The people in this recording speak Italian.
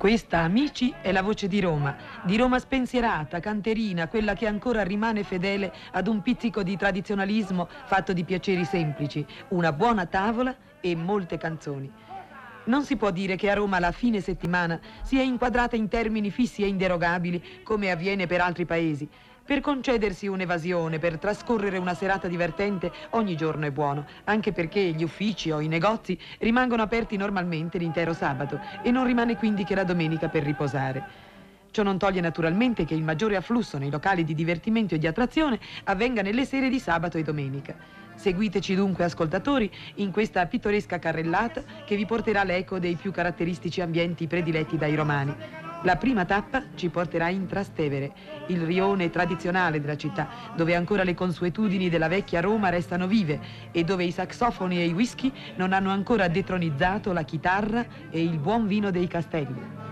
Questa, amici, è la voce di Roma spensierata, canterina, quella che ancora rimane fedele ad un pizzico di tradizionalismo fatto di piaceri semplici, una buona tavola e molte canzoni. Non si può dire che a Roma la fine settimana sia inquadrata in termini fissi e inderogabili come avviene per altri paesi. Per concedersi un'evasione, per trascorrere una serata divertente, ogni giorno è buono, anche perché gli uffici o i negozi rimangono aperti normalmente l'intero sabato e non rimane quindi che la domenica per riposare. Ciò non toglie naturalmente che il maggiore afflusso nei locali di divertimento e di attrazione avvenga nelle sere di sabato e domenica. Seguiteci dunque, ascoltatori, in questa pittoresca carrellata che vi porterà l'eco dei più caratteristici ambienti prediletti dai romani. La prima tappa ci porterà in Trastevere, il rione tradizionale della città, dove ancora le consuetudini della vecchia Roma restano vive e dove i saxofoni e i whisky non hanno ancora detronizzato la chitarra e il buon vino dei castelli.